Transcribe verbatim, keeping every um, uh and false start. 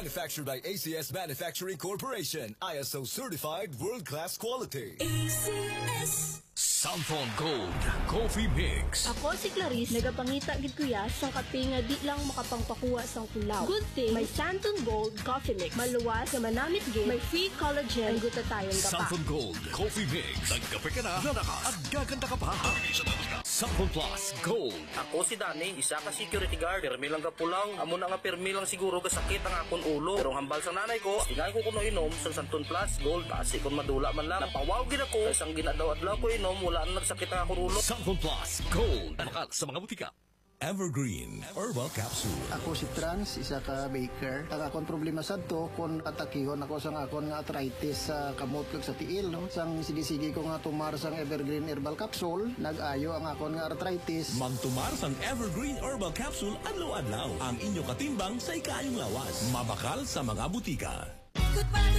Manufactured by A C S Manufacturing Corporation, I S O certified world-class quality. A C S Santon Gold Coffee Mix. Ako si Clarice, nagapangita gid kuya sang kape nga di lang makapangpakuha sang kulaw. Good thing, may Santon Gold Coffee Mix. Maluwas, na manamit gid, may free collagen, ang gutatayon ka pa. Santon Gold Coffee Mix. Nagkape ka na, nanakas, at gaganda ka pa. Santon Plus Gold. Ako si Danny, isa ka security guard. Permi lang ka pulang, amo na nga permi lang siguro kasakit ang akon ulo. Pero ang hambal sa nanay ko, tingay ko kuno inom sa Santon Plus Gold. Kasi kung madula man lang, napawaw gid ako. Isang ginadaw-adlaw ko inom, wala na nagsakit ang akong ulo. Santon Plus Gold. Bakal sa mga butika. Evergreen Herbal Capsule. Ako si Trans, isa ka baker. Ang akong problema sad to, kung atakihon ako sang akon nga arthritis sa kamot kag sa tiil. No? Sang sige-sige ko nga tumar sang Evergreen Herbal Capsule, nag-ayo ang akon nga arthritis. Mantumar sang Evergreen Herbal Capsule adlaw-adlaw. Ang inyo katimbang sa ikayong lawas. Mabakal sa mga butika. Ikot pa